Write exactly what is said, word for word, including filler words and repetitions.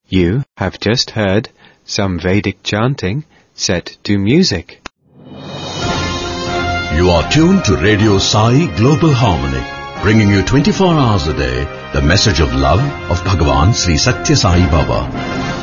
You have just heard some Vedic chanting set to music. You are tuned to Radio Sai Global Harmony, bringing you twenty-four hours a day the message of love of Bhagavan Sri Satya Sai Baba.